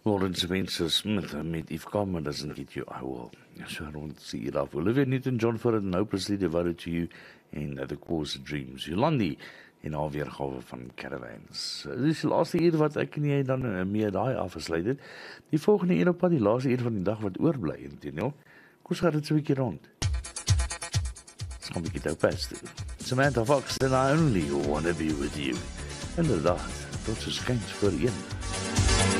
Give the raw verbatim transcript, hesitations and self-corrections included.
Lawrence Spencer Smith met If Karma Doesn't Get You, I Will. So rond sê hier af. Olivia Newton-John for an hopelessly devoted to you en The Course of Dreams. Jolandi en haar weergawe van Caravans. Dis die laaste uur wat ek en jy dan mee daai afgesluit het. Die volgende uur op pad, die laaste uur van die dag wat oorbly, inteendeel. Kom ons gaan dit so 'n bietjie rond. Ons gaan 'n bietjie jou best doen. Samantha Fox and I Only Wanna Be With You. Inderdaad, tot so skens vir een.